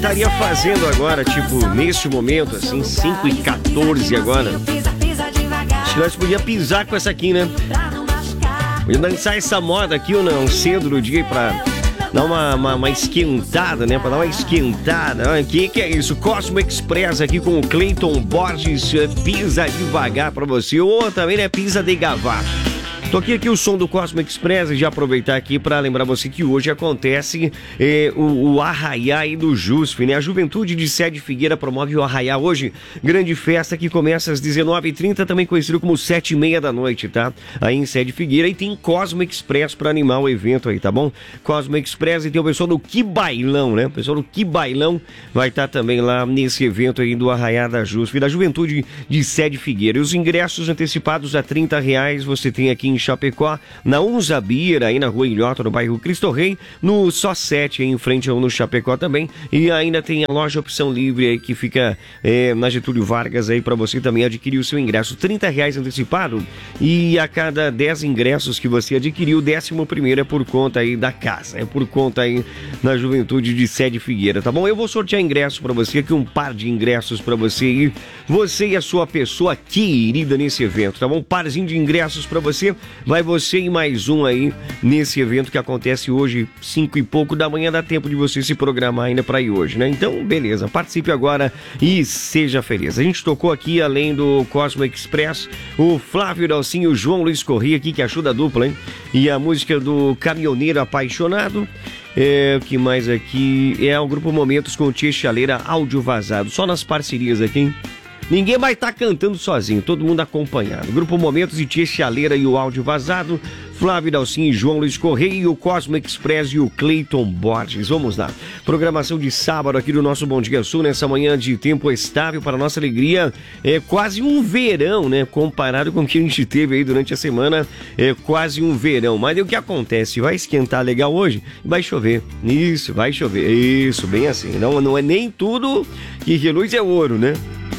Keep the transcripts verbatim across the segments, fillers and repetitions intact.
estaria fazendo agora, tipo, neste momento, assim, cinco e quatorze agora? Acho que nós podíamos pisar com essa aqui, né? Podia dançar essa moda aqui ou não, cedo no dia pra dar uma, uma, uma esquentada, né? Pra dar uma esquentada. O que, que é isso? Cosmo Express aqui com o Cleiton Borges, pisa devagar pra você. Ou também, né? Pisa de gavacho. Toquei aqui o som do Cosmo Express e já aproveitar aqui para lembrar você que hoje acontece eh, o, o Arraiá aí do Jusf, né? A Juventude de Sé de Figueira promove o Arraiá hoje, grande festa que começa às dezenove e trinta, também conhecido como sete e meia da noite, tá? Aí em Sé de Figueira, e tem Cosmo Express para animar o evento aí, tá bom? Cosmo Express, e tem o pessoal do Que Bailão, né? O pessoal do Que Bailão vai estar tá também lá nesse evento aí do Arraiá da Jusf, da Juventude de Sé de Figueira. E os ingressos antecipados a trinta reais você tem aqui em Chapecó, na Unza Bira, aí na Rua Ilhota, no bairro Cristo Rei, no Só sete, aí em frente ao no Chapecó também, e ainda tem a loja Opção Livre aí que fica é, na Getúlio Vargas aí para você também adquirir o seu ingresso, trinta reais antecipado, e a cada dez ingressos que você adquiriu, o décimo primeiro é por conta aí da casa, é por conta aí na Juventude de Sé de Figueira, tá bom? Eu vou sortear ingressos para você aqui, um par de ingressos para você ir, você e a sua pessoa querida nesse evento, tá bom? Um parzinho de ingressos para você. Vai você e mais um aí nesse evento que acontece hoje, cinco e pouco da manhã, dá tempo de você se programar ainda para ir hoje, né? Então, beleza, participe agora e seja feliz. A gente tocou aqui, além do Cosmo Express, o Flávio Dalcinho e o João Luiz Corrêa aqui, que ajuda a dupla, hein? E a música do Caminhoneiro Apaixonado. É, o que mais aqui? É o Grupo Momentos com o Tia Chaleira, áudio vazado. Só nas parcerias aqui, hein? Ninguém vai estar cantando sozinho, todo mundo acompanhado. Grupo Momentos e Tia Chaleira e o áudio vazado, Flávio Dalcinho e João Luiz Correia e o Cosmo Express e o Cleiton Borges. Vamos lá. Programação de sábado aqui do nosso Bom Dia Sul, nessa manhã de tempo estável, para nossa alegria. É quase um verão, né? Comparado com o que a gente teve aí durante a semana, é quase um verão. Mas o que acontece? Vai esquentar legal hoje? Vai chover. Isso, vai chover. Isso, bem assim. Não, não é nem tudo que reluz é ouro, né?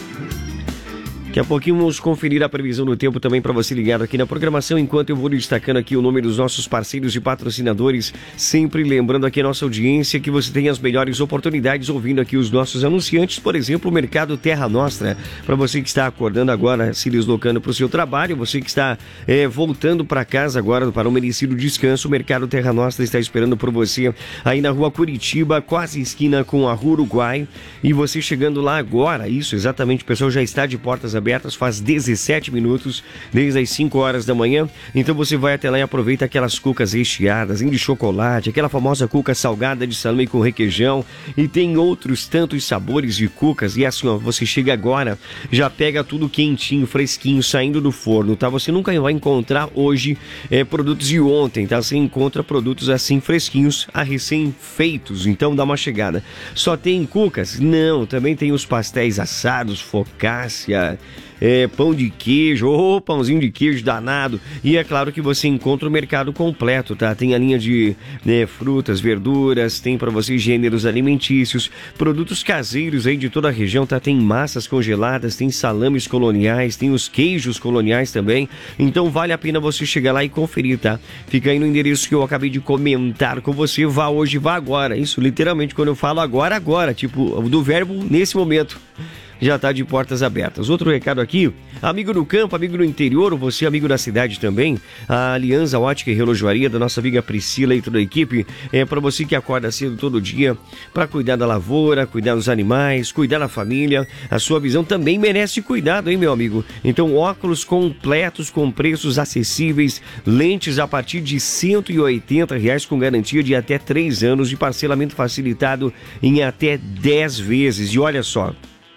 Daqui a pouquinho vamos conferir a previsão do tempo também para você ligado aqui na programação, enquanto eu vou destacando aqui o nome dos nossos parceiros e patrocinadores, sempre lembrando aqui a nossa audiência que você tem as melhores oportunidades ouvindo aqui os nossos anunciantes, por exemplo, o Mercado Terra Nostra, para você que está acordando agora, se deslocando para o seu trabalho, você que está é, voltando para casa agora para um merecido descanso, o Mercado Terra Nostra está esperando por você aí na Rua Curitiba, quase esquina com a Rua Uruguai, e você chegando lá agora, isso exatamente, o pessoal já está de portas abertas, abertas faz dezessete minutos, desde as cinco horas da manhã. Então você vai até lá e aproveita aquelas cucas recheadas, de chocolate, aquela famosa cuca salgada de salame com requeijão, e tem outros tantos sabores de cucas. E assim, ó, você chega agora, já pega tudo quentinho, fresquinho, saindo do forno, tá? Você nunca vai encontrar hoje é, produtos de ontem, tá? Você encontra produtos assim fresquinhos, a recém-feitos. Então dá uma chegada. Só tem cucas? Não, também tem os pastéis assados, focaccia, É, pão de queijo, ou oh, pãozinho de queijo danado. E é claro que você encontra o mercado completo, tá? Tem a linha de né, frutas, verduras, tem para você gêneros alimentícios, produtos caseiros aí de toda a região, tá? Tem massas congeladas, tem salames coloniais, tem os queijos coloniais também. Então vale a pena você chegar lá e conferir, tá? Fica aí no endereço que eu acabei de comentar com você. Vá hoje, vá agora. Isso literalmente quando eu falo agora, agora. Tipo, do verbo nesse momento. Já está de portas abertas. Outro recado aqui, amigo do campo, amigo do interior, você amigo da cidade também, a Aliança Ótica e Relojoaria da nossa amiga Priscila e toda a equipe, é para você que acorda cedo todo dia, para cuidar da lavoura, cuidar dos animais, cuidar da família, a sua visão também merece cuidado, hein, meu amigo? Então, óculos completos com preços acessíveis, lentes a partir de cento e oitenta reais com garantia de até três anos de parcelamento facilitado em até dez vezes. E olha só,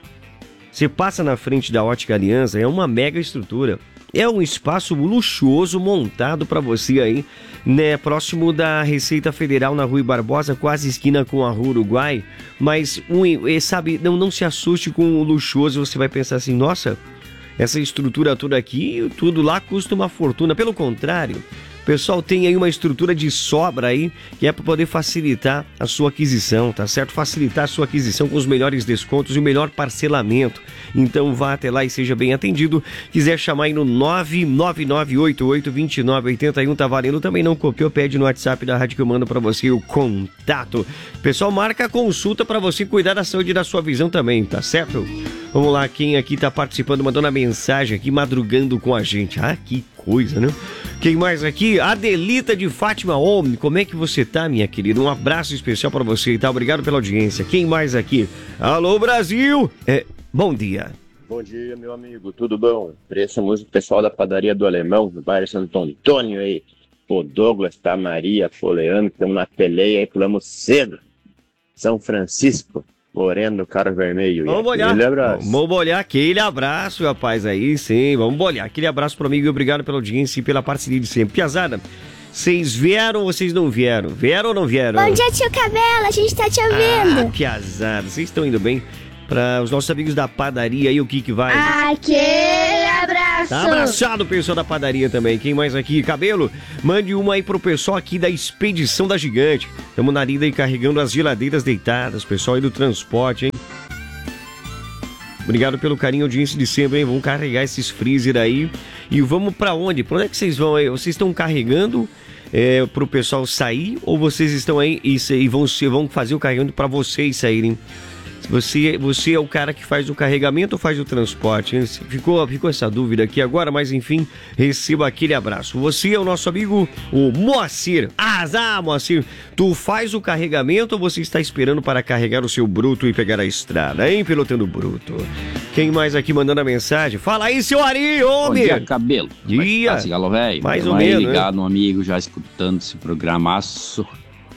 você passa na frente da Ótica Aliança, é uma mega estrutura. É um espaço luxuoso montado para você aí, né? Próximo da Receita Federal na Rui Barbosa, quase esquina com a Rua Uruguai. Mas, um, sabe, não, não se assuste com o luxuoso, você vai pensar assim, nossa, essa estrutura toda aqui, tudo lá custa uma fortuna. Pelo contrário, O pessoal tem aí uma estrutura de sobra aí, que é para poder facilitar a sua aquisição, tá certo? Facilitar a sua aquisição com os melhores descontos e o melhor parcelamento. Então vá até lá e seja bem atendido. Quiser chamar aí no nove nove nove oito oito dois nove oito um, tá valendo. Também não copiou, pede no WhatsApp da rádio que eu mando para você o contato. Pessoal, marca a consulta para você cuidar da saúde e da sua visão também, tá certo? Vamos lá, quem aqui tá participando, mandando a mensagem aqui, madrugando com a gente. Ah, que coisa, né? Quem mais aqui? Adelita de Fátima Homem, como é que você tá, minha querida? Um abraço especial para você, tá? Obrigado pela audiência. Quem mais aqui? Alô, Brasil! É, bom dia. Bom dia, meu amigo, tudo bom? Preço música pessoal da padaria do Alemão, no bairro Santo Antônio aí. Pô, Douglas, tá, Maria, pô, Leandro, estamos na peleia aí, pulamos cedo. São Francisco, Moreno, Carro Vermelho. Vamos olhar. Aquele abraço. Vamos olhar aquele abraço, rapaz, aí sim, vamos olhar. Aquele abraço pro amigo e obrigado pela audiência e pela parceria de sempre. Piazada, vocês vieram ou vocês não vieram? Vieram ou não vieram? Bom dia, tio Cabelo, a gente tá te ouvindo. Ah, piazada, vocês estão indo bem? Para os nossos amigos da padaria aí, o que que vai? Aquele abraço! Tá abraçado o pessoal da padaria também. Quem mais aqui? Cabelo, mande uma aí pro pessoal aqui da Expedição da Gigante. Estamos na lida aí carregando as geladeiras deitadas, pessoal aí do transporte, hein? Obrigado pelo carinho e audiência de sempre, hein? Vamos carregar esses freezer aí. E vamos pra onde? Pra onde é que vocês vão aí? Vocês estão carregando é, pro pessoal sair ou vocês estão aí e, e vão, vão fazer o carregamento pra vocês saírem? Você, você é o cara que faz o carregamento ou faz o transporte? Ficou, ficou essa dúvida aqui agora, mas enfim, receba aquele abraço. Você é o nosso amigo, o Moacir. Ah, Moacir, tu faz o carregamento ou você está esperando para carregar o seu bruto e pegar a estrada, hein, pilotando bruto? Quem mais aqui mandando a mensagem? Fala aí, seu Ari, homem! Bom dia, Cabelo. Dia! Tá, galo velho. Mais ou menos, ligado, né? Um amigo já escutando esse programaço.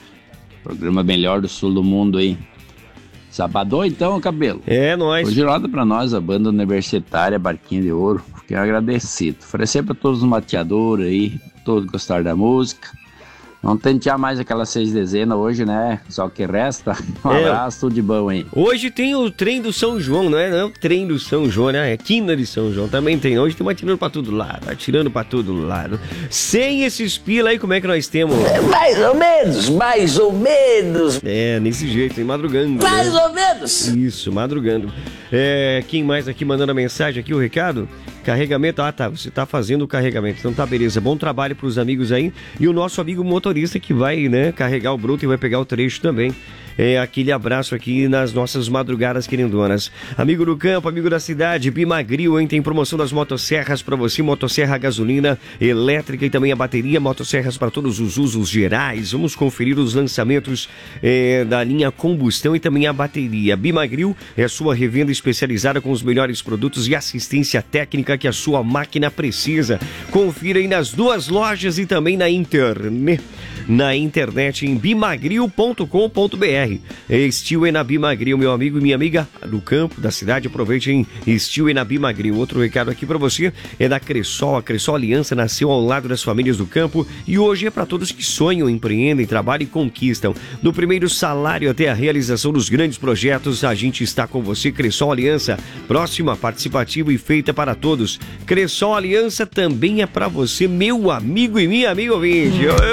Programa melhor do sul do mundo aí. Sabadão então, Cabelo. É, nóis. Hoje roda pra nós a banda universitária Barquinho de Ouro. Fiquei agradecido. Oferecer pra todos os mateadores aí, todos gostar da música. Não tentear mais aquelas seis dezenas hoje, né? Só o que resta. Um é. abraço, tudo de bom, hein? Hoje tem o trem do São João, não é? Não é o trem do São João, né? É quina de São João. Também tem. Hoje tem uma atirando pra todo lado. Atirando pra todo lado. Sem esses pila aí, como é que nós temos? É mais ou menos, mais ou menos. É, nesse jeito, hein? Madrugando. Mais né? ou menos. Isso, madrugando. É, quem mais aqui mandando a mensagem aqui, o recado? Carregamento, ah tá, você tá fazendo o carregamento, então tá, beleza, bom trabalho pros amigos aí, e o nosso amigo motorista que vai, né, carregar o bruto e vai pegar o trecho também. É, aquele abraço aqui nas nossas madrugadas querendonas. Amigo do campo, amigo da cidade, Bimagril, hein? Tem promoção das motosserras para você, motosserra gasolina, elétrica e também a bateria, motosserras para todos os usos gerais. Vamos conferir os lançamentos é, da linha combustão e também a bateria. Bimagril é a sua revenda especializada com os melhores produtos e assistência técnica que a sua máquina precisa. Confira aí nas duas lojas e também na internet. Na internet em bimagril ponto com ponto br. Estiu é na Bimagril, meu amigo e minha amiga do campo, da cidade, aproveite em Estiu é na Bimagril. Outro recado aqui para você é da Cressol. A Cressol Aliança nasceu ao lado das famílias do campo e hoje é para todos que sonham, empreendem, trabalham e conquistam. Do primeiro salário até a realização dos grandes projetos, a gente está com você. Cressol Aliança, próxima, participativa e feita para todos. Cressol Aliança também é para você, meu amigo e minha amiga ouvinte.